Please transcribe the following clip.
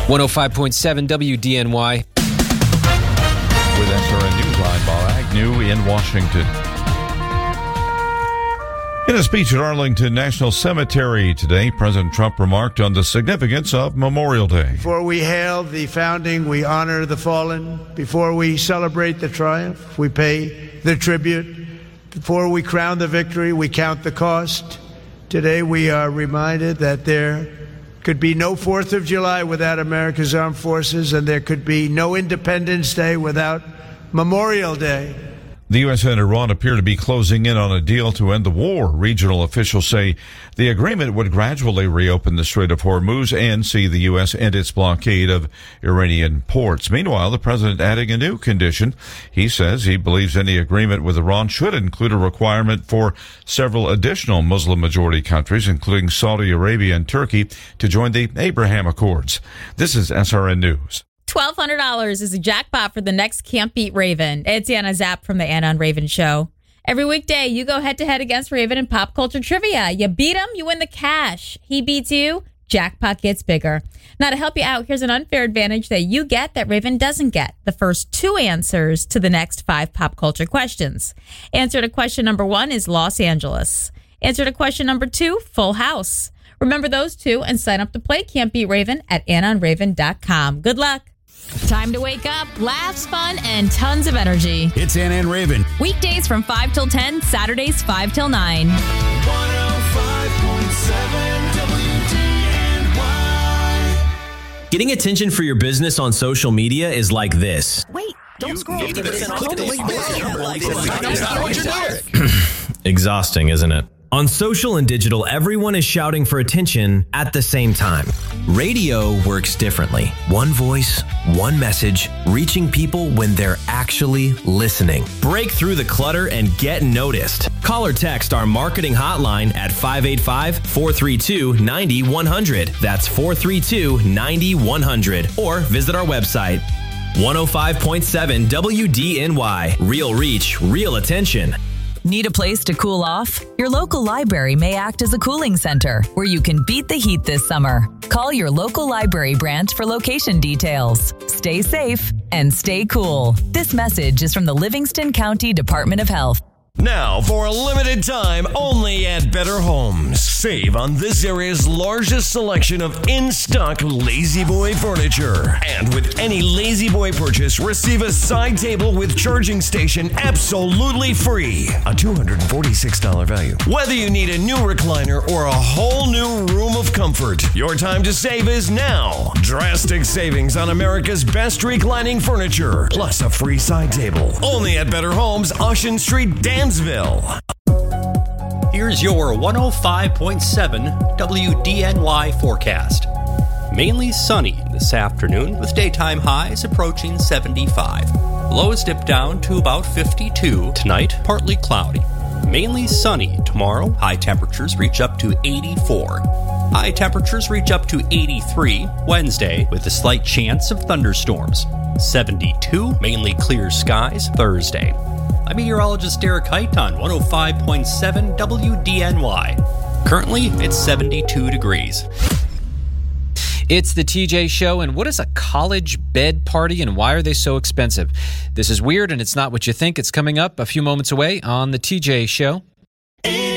105.7 WDNY. With SRN Newsline, Bob Agnew in Washington. In a speech at Arlington National Cemetery today, President Trump remarked on the significance of Memorial Day. Before we hail the founding, we honor the fallen. Before we celebrate the triumph, we pay the tribute. Before we crown the victory, we count the cost. Today, we are reminded that there could be no 4th of July without America's armed forces, and there could be no Independence Day without Memorial Day. The U.S. and Iran appear to be closing in on a deal to end the war. Regional officials say the agreement would gradually reopen the Strait of Hormuz and see the U.S. end its blockade of Iranian ports. Meanwhile, the president adding a new condition. He says he believes any agreement with Iran should include a requirement for several additional Muslim-majority countries, including Saudi Arabia and Turkey, to join the Abraham Accords. This is SRN News. $1,200 is a jackpot for the next Can't Beat Raven. It's Anna Zapp from the Anna and Raven Show. Every weekday, you go head-to-head against Raven in pop culture trivia. You beat him, you win the cash. He beats you, jackpot gets bigger. Now, to help you out, here's an unfair advantage that you get that Raven doesn't get. The first 2 answers to the next 5 pop culture questions. Answer to question number 1 is Los Angeles. Answer to question number 2, Full House. Remember those 2 and sign up to play Can't Beat Raven at AnnaandRaven.com. Good luck. Time to wake up, laughs, fun, and tons of energy. It's Anna and Raven. Weekdays from 5 till 10, Saturdays 5 till 9. 105.7 WDNY. Getting attention for your business on social media is like this. Wait, don't scroll. Exhausting, isn't it? On social and digital, everyone is shouting for attention at the same time. Radio works differently. One voice, one message, reaching people when they're actually listening. Break through the clutter and get noticed. Call or text our marketing hotline at 585-432-9100. That's 432-9100. Or visit our website, 105.7 WDNY. Real reach, real attention. Need a place to cool off? Your local library may act as a cooling center where you can beat the heat this summer. Call your local library branch for location details. Stay safe and stay cool. This message is from the Livingston County Department of Health. Now, for a limited time, only at Better Homes. Save on this area's largest selection of in-stock La-Z-Boy furniture. And with any La-Z-Boy purchase, receive a side table with charging station absolutely free. A $246 value. Whether you need a new recliner or a whole new room of comfort, your time to save is now. Drastic savings on America's best reclining furniture, plus a free side table. Only at Better Homes, Ocean Street, Dansville. Here's your 105.7 WDNY forecast. Mainly sunny this afternoon with daytime highs approaching 75. Lows dip down to about 52. Tonight, partly cloudy. Mainly sunny tomorrow. High temperatures reach up to 84. High temperatures reach up to 83 Wednesday with a slight chance of thunderstorms. 72, mainly clear skies Thursday. I'm meteorologist Derek Height on 105.7 WDNY. Currently, it's 72 degrees. It's the TJ Show, and what is a college bed party and why are they so expensive? This is weird and it's not what you think. It's coming up a few moments away on the TJ Show.